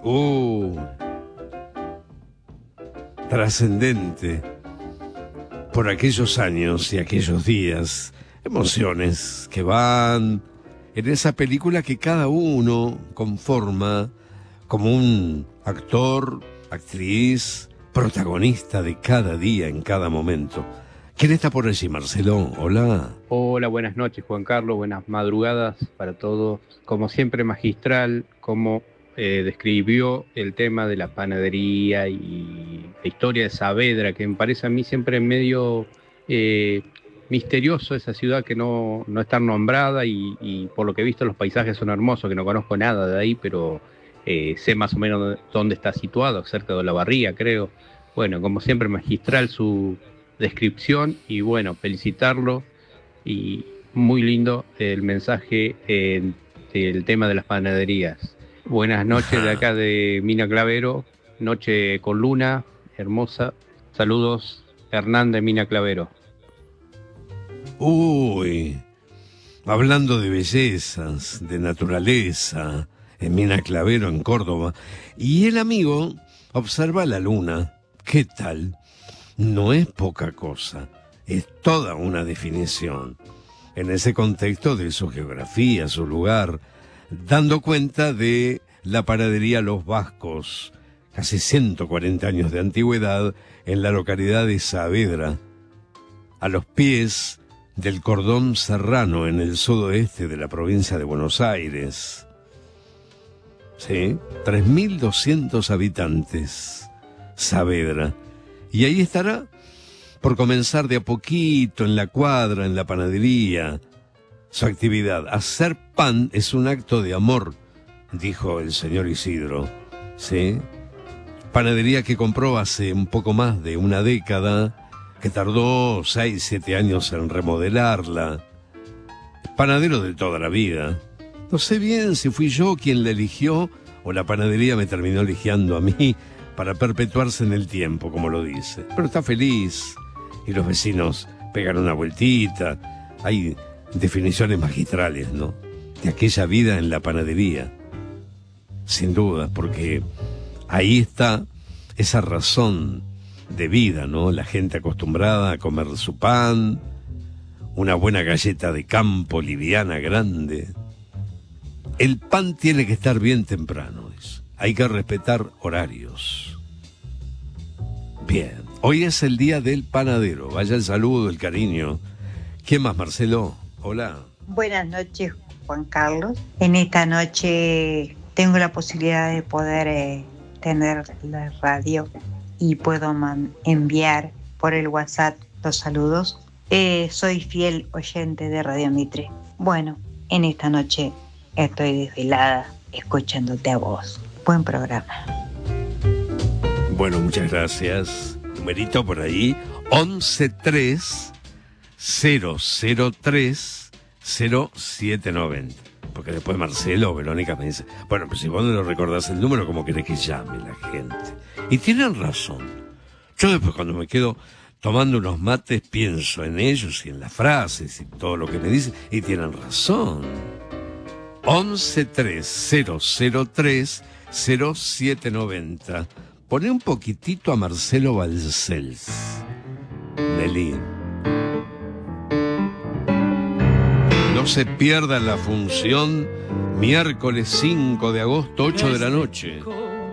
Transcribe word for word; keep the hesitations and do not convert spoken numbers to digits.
Uh, trascendente. Por aquellos años y aquellos días, emociones que van en esa película que cada uno conforma como un actor, actriz, protagonista de cada día, en cada momento. ¿Quién está por allí, Marcelo? Hola. Hola, buenas noches, Juan Carlos, buenas madrugadas para todos. Como siempre, magistral, como eh, describió el tema de la panadería y la historia de Saavedra, que me parece a mí siempre medio eh, misterioso esa ciudad que no, no está nombrada y, y por lo que he visto los paisajes son hermosos, que no conozco nada de ahí, pero eh, sé más o menos dónde está situado, cerca de Olavarría, creo. Bueno, como siempre, magistral su descripción y bueno, felicitarlo y muy lindo el mensaje eh, del tema de las panaderías. Buenas noches de acá de Mina Clavero, noche con luna, hermosa. Saludos, Hernán de Mina Clavero. Uy, hablando de bellezas, de naturaleza, en Mina Clavero, en Córdoba. Y el amigo observa la luna. ¿Qué tal? No es poca cosa, es toda una definición. En ese contexto de su geografía, su lugar, dando cuenta de la panadería Los Vascos, casi ciento cuarenta años de antigüedad, en la localidad de Saavedra, a los pies del cordón serrano en el sudoeste de la provincia de Buenos Aires. Sí, tres mil doscientos habitantes, Saavedra. Y ahí estará, por comenzar de a poquito en la cuadra, en la panadería, su actividad. Hacer pan es un acto de amor, dijo el señor Isidro. ¿Sí? Panadería que compró hace un poco más de una década, que tardó seis, siete años en remodelarla. Panadero de toda la vida. No sé bien si fui yo quien la eligió o la panadería me terminó eligiendo a mí para perpetuarse en el tiempo, como lo dice. Pero está feliz y los vecinos pegan una vueltita. Hay definiciones magistrales, ¿no?, de aquella vida en la panadería. Sin duda, porque ahí está esa razón de vida, ¿no? La gente acostumbrada a comer su pan, una buena galleta de campo, liviana, grande. El pan tiene que estar bien temprano, dice. Hay que respetar horarios. Bien, hoy es el día del panadero. Vaya el saludo, el cariño. ¿Quién más, Marcelo? Hola. Buenas noches, Juan Carlos. En esta noche tengo la posibilidad de poder eh, tener la radio y puedo man- enviar por el WhatsApp los saludos. Eh, soy fiel oyente de Radio Mitre. Bueno, en esta noche estoy desvelada escuchándote a vos. Buen programa. Bueno, muchas gracias. Numerito por ahí, once tres cero cero tres cero siete noventa. Porque después Marcelo o Verónica me dice, bueno, pues si vos no lo recordás el número, ¿cómo querés que llame la gente? Y tienen razón. Yo después cuando me quedo tomando unos mates pienso en ellos y en las frases y todo lo que me dicen, y tienen razón. once tres cero cero tres cero siete noventa. Poné un poquitito a Marcelo Balcells. Nelly. No se pierda la función miércoles cinco de agosto, ocho de la noche.